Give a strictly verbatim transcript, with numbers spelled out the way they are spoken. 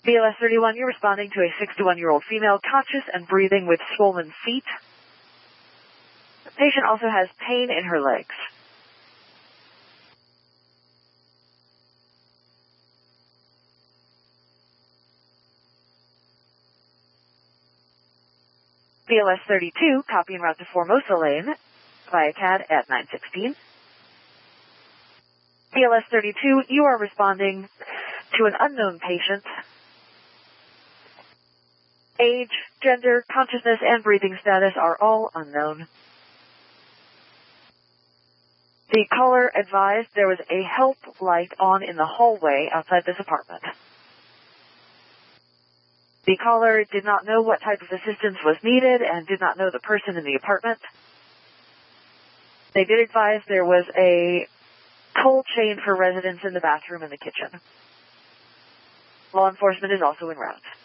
B L S thirty-one, you're responding to a sixty-one-year-old female conscious and breathing with swollen feet. The patient also has pain in her legs. B L S thirty-two, copy and route to Formosa Lane via C A D at nine sixteen. B L S thirty-two, you are responding to an unknown patient. Age, gender, consciousness, and breathing status are all unknown. The caller advised there was a help light on in the hallway outside this apartment. The caller did not know what type of assistance was needed and did not know the person in the apartment. They did advise there was a cold chain for residents in the bathroom and the kitchen. Law enforcement is also en route.